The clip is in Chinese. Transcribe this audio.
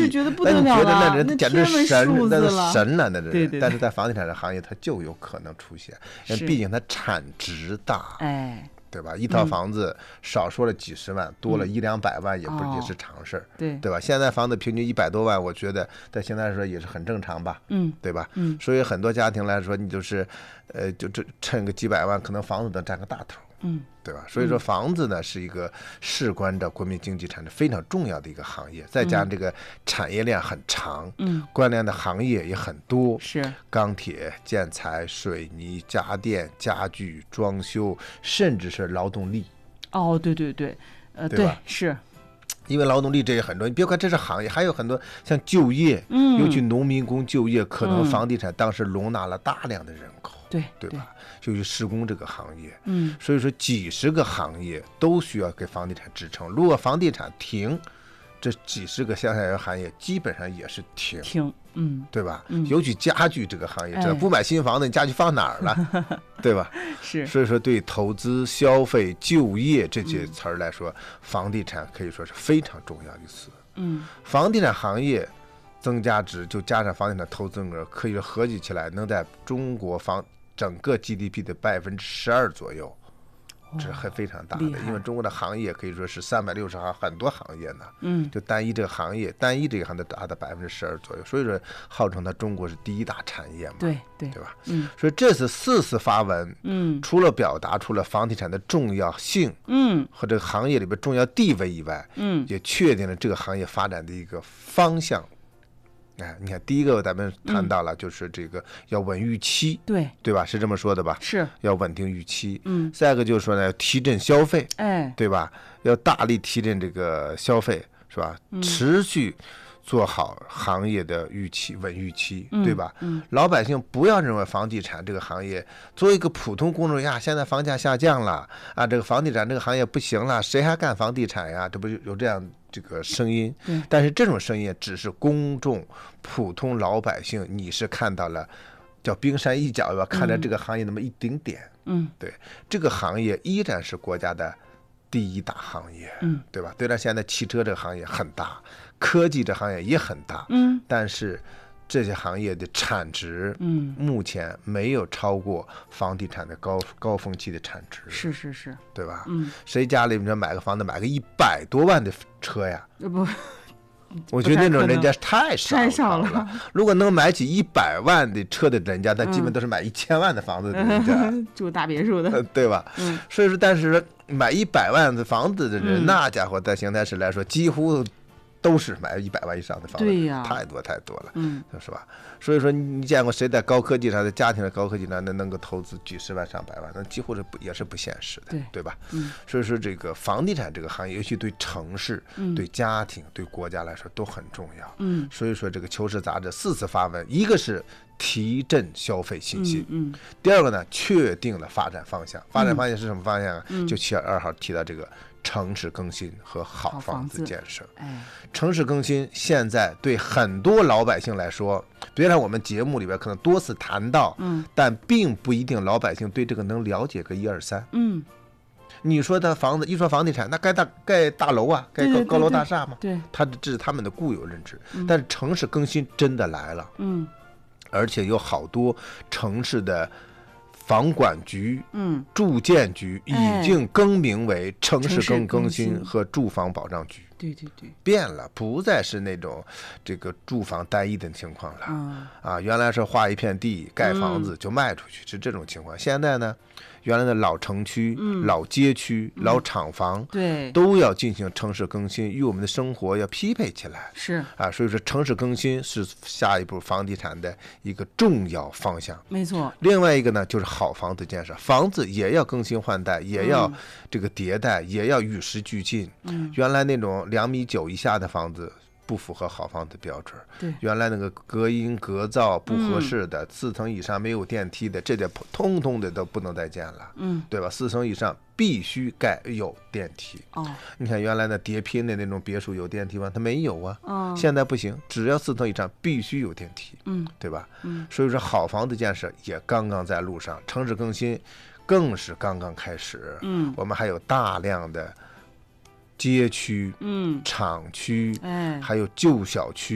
是觉得不得了了， 那你觉得那人简直神，那是神了，那人。 对对对， 但是在房地产的行业，它就有可能出现，因为毕竟它产值大，对吧？一套房子少说了几十万，多了100-200万也是常事儿，对吧？现在房子平均100多万，我觉得在现在来说也是很正常吧，对吧？所以很多家庭来说，你就是就趁个几百万，可能房子能占个大头。对吧？所以说房子呢是一个事关着国民经济产值非常重要的一个行业，再加上这个产业链很长，关联的行业也很多， 是钢铁、建材、水泥、家电、家具、装修，甚至是劳动力。 对对对， 对吧？ 是。 因为劳动力这也很重要，你别看这是行业，还有很多像就业，尤其农民工就业，可能房地产当时容纳了大量的人口，对吧？尤其施工这个行业，所以说几十个行业都需要给房地产支撑。如果房地产停，这几十个下游行业基本上也是停，对吧？尤其家具这个行业，这不买新房子，你家具放哪儿了，对吧？ 是。 所以说，对投资、消费、就业这些词儿来说，房地产可以说是非常重要的词。房地产行业增加值，就加上房地产投资额，可以合计起来能在中国整个 GDP 的12%左右。这是非常大的，因为中国的行业可以说是360行，很多行业呢，就单一这个行业达到12%左右，所以说号称它中国是第一大产业嘛，对吧？所以这次4次发文，除了表达出了房地产的重要性，和这个行业里边重要地位以外，也确定了这个行业发展的一个方向。你看，第一个咱们谈到了，就是这个要稳预期，对吧？是这么说的吧？ 是要稳定预期。再一个就是说呢，要提振消费，对吧？要大力提振这个消费，是吧？持续做好行业的稳预期，对吧？老百姓不要认为房地产这个行业作为一个普通公众呀，现在房价下降了啊，这个房地产这个行业不行了，谁还干房地产呀？这不有这样这个声音？但是这种声音只是公众普通老百姓，你是看到了叫冰山一角，看着这个行业那么一丁点。对，这个行业依然是国家的第一大行业，对吧？虽然现在汽车这个行业很大，科技这行业也很大，但是这些行业的产值，目前没有超过房地产的高峰期的产值， 是， 对吧？谁家里面买个房子，买个100多万的车呀？ 不， 我觉得那种人家太少了。 如果能买起100万的车的人家，那基本都是买1000万的房子的人家， 住大别墅的， 对吧？所以说，但是买100万的房子的人，那家伙在邢台市来说，几乎都是买100万以上的房子， 对呀， 太多了，是吧？所以说，你见过谁在高科技上，在家庭的高科技上能够投资几十万上百万，那几乎也是不现实的，对吧？所以说，这个房地产这个行业，尤其对城市、对家庭、对国家来说都很重要。所以说，这个《求是》杂志4次发文，一个是提振消费信心，第二个呢，确定了发展方向。发展方向是什么方向啊？就7月2号提到这个城市更新和好房子建设。城市更新现在对很多老百姓来说，别看我们节目里边可能多次谈到，但并不一定老百姓对这个能了解个1、2、3。你说的房子，一说房地产，那盖大楼啊，盖高楼大厦嘛， 对， 这是他们的固有认知。但是城市更新真的来了，而且有好多城市的房管局、住建局已经更名为城市更新和住房保障局。 对， 变了，不再是那种这个住房单一的情况了。原来是划一片地盖房子就卖出去，是这种情况。现在呢，原来的老城区、老街区、老厂房， 对， 都要进行城市更新，与我们的生活要匹配起来。 是所以说城市更新是下一步房地产的一个重要方向。 没错。 另外一个呢，就是好房子建设，房子也要更新换代，也要这个迭代，也要与时俱进。原来那种2.9米以下的房子不符合好房子标准。 对， 原来那个隔音隔噪不合适的，4层以上没有电梯的，这点通通的都不能再建了。对吧？4层以上必须盖有电梯。你看原来的叠拼的那种别墅有电梯吗？它没有啊。现在不行，只要4层以上必须有电梯。对吧？所以说好房子建设也刚刚在路上，城市更新更是刚刚开始。我们还有大量的街区、厂区，还有旧小区。